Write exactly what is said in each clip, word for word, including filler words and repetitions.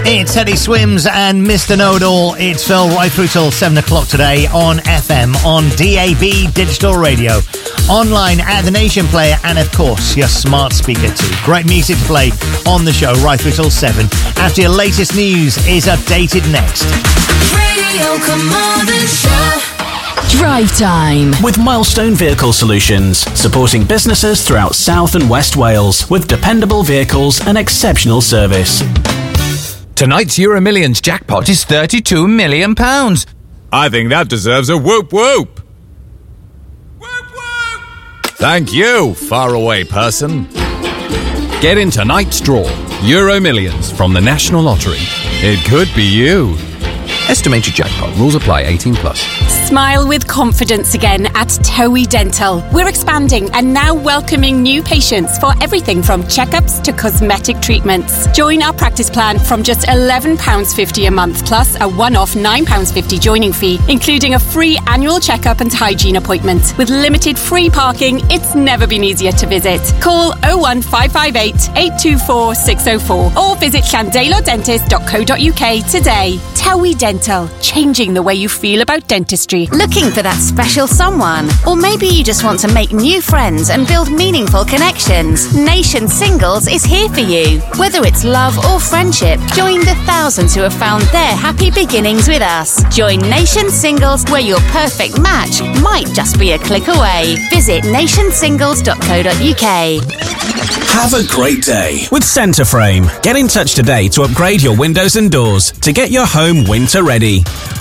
It's Teddy Swims and Mister Know-It-All. It's Phil right through till seven o'clock today on F M, on D A B Digital Radio, online at the Nation Player, and of course your smart speaker too. Great music to play on the show right through till seven. After your latest news is updated next. Radio Carmarthen Show. Drive Time with Milestone Vehicle Solutions, supporting businesses throughout South and West Wales with dependable vehicles and exceptional service. Tonight's Euro Millions jackpot is thirty-two million pounds. I think that deserves a whoop whoop. Whoop whoop! Thank you, faraway person. Get in tonight's draw. Euro Millions from the National Lottery. It could be you. Estimated jackpot. Rules apply. eighteen plus. Smile with confidence again at Towie Dental. We're expanding and now welcoming new patients for everything from checkups to cosmetic treatments. Join our practice plan from just eleven pounds fifty a month plus a one-off nine pounds fifty joining fee, including a free annual checkup and hygiene appointment. With limited free parking, it's never been easier to visit. Call oh one five five eight, eight two four, six oh four or visit llandelo dentist dot co dot uk today. Towie Dental, changing the way you feel about dentistry. Looking for that special someone? Or maybe you just want to make new friends and build meaningful connections? Nation Singles is here for you. Whether it's love or friendship, join the thousands who have found their happy beginnings with us. Join Nation Singles, where your perfect match might just be a click away. Visit nation singles dot co dot uk. Have a great day with Centreframe. Get in touch today to upgrade your windows and doors to get your home winter ready.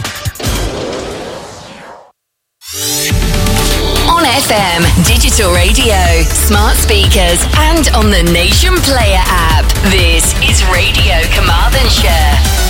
F M, digital radio, smart speakers, and on the Nation Player app. This is Radio Carmarthenshire.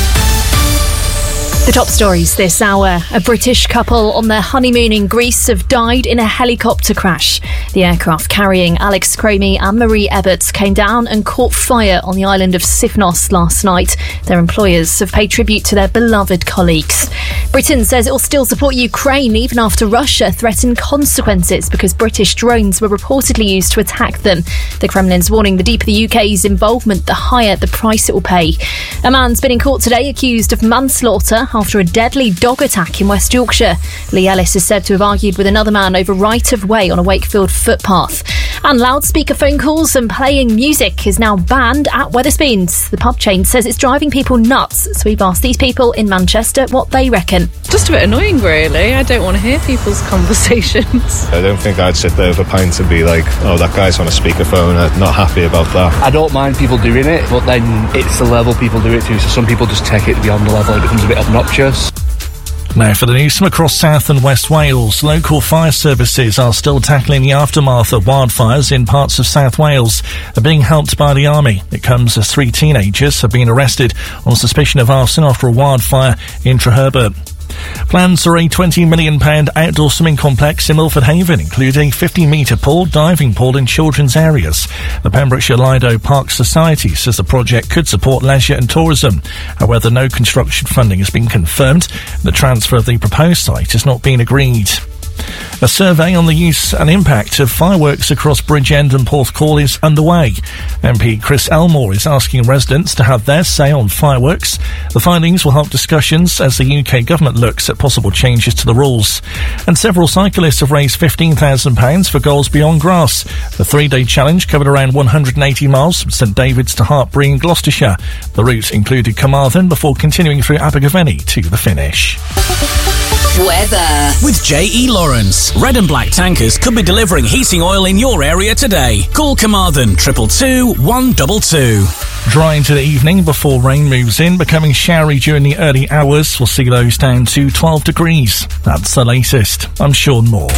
The top stories this hour. A British couple on their honeymoon in Greece have died in a helicopter crash. The aircraft carrying Alex Cromie and Marie Ebbets came down and caught fire on the island of Sifnos last night. Their employers have paid tribute to their beloved colleagues. Britain says it will still support Ukraine even after Russia threatened consequences because British drones were reportedly used to attack them. The Kremlin's warning the deeper the U K's involvement, the higher the price it will pay. A man's been in court today accused of manslaughter after a deadly dog attack in West Yorkshire. Lee Ellis is said to have argued with another man over right-of-way on a Wakefield footpath. And loudspeaker phone calls and playing music is now banned at Wetherspoons. The pub chain says it's driving people nuts, so we've asked these people in Manchester what they reckon. Just a bit annoying, really. I don't want to hear people's conversations. I don't think I'd sit there with a pint and be like, oh, that guy's on a speakerphone, I'm not happy about that. I don't mind people doing it, but then it's the level people do it to, so some people just take it beyond the level, it becomes a bit obnoxious. Now for the news from across South and West Wales. Local fire services are still tackling the aftermath of wildfires in parts of South Wales. They're being helped by the Army. It comes as three teenagers have been arrested on suspicion of arson after a wildfire in Treherbert. Plans for a twenty million pounds outdoor swimming complex in Milford Haven, including fifty metre pool, diving pool and children's areas. The Pembrokeshire Lido Park Society says the project could support leisure and tourism. However, no construction funding has been confirmed. The transfer of the proposed site has not been agreed. A survey on the use and impact of fireworks across Bridgend and Porthcawl is underway. M P Chris Elmore is asking residents to have their say on fireworks. The findings will help discussions as the U K government looks at possible changes to the rules. And several cyclists have raised fifteen thousand pounds for Goals Beyond Grass. The three-day challenge covered around one hundred eighty miles from St David's to Hartbury in Gloucestershire. The route included Carmarthen before continuing through Abergavenny to the finish. Weather. With J E Lawrence, Red and Black Tankers could be delivering heating oil in your area today. Call Carmarthen triple two one two two. Dry into the evening before rain moves in, becoming showery during the early hours. We'll see lows down to twelve degrees. That's the latest. I'm Sean Moore.